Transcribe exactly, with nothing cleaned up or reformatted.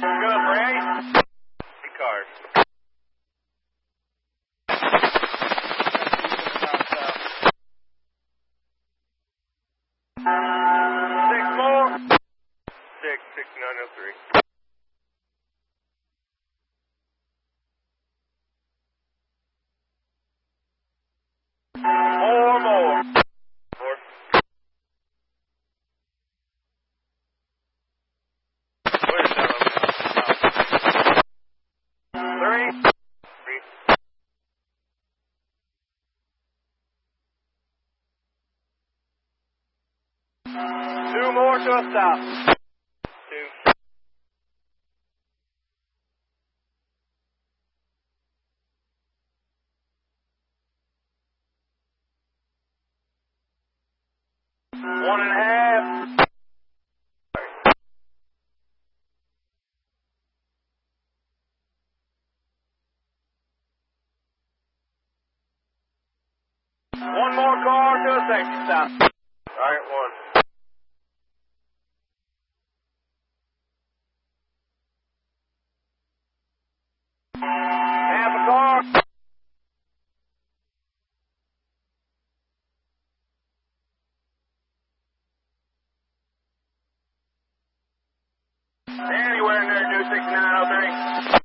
Good, Ray. Three cars. Six more. Six, sixty-nine oh three. Four more. Four. Where's that? Three. Three. Two more to a stop. Two. One and a half. One more car to a safety stop. All right, one. Half a car. Anywhere in there, do sixty-nine oh three.